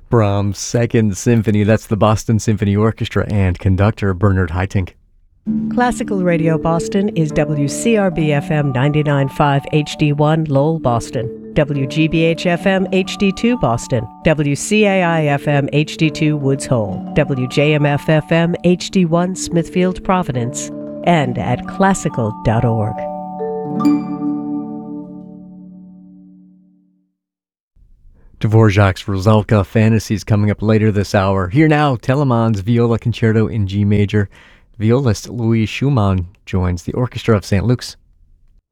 Brahms' Second Symphony. That's the Boston Symphony Orchestra and conductor Bernard Haitink. Classical Radio Boston is WCRB-FM 99.5 HD1 Lowell, Boston, WGBH-FM HD2 Boston, WCAI-FM HD2 Woods Hole, WJMF-FM HD1 Smithfield, Providence, and at classical.org. Dvorak's Rusalka Fantasies coming up later this hour. Here now, Telemann's Viola Concerto in G major. Violist Louis Schumann joins the Orchestra of St. Luke's.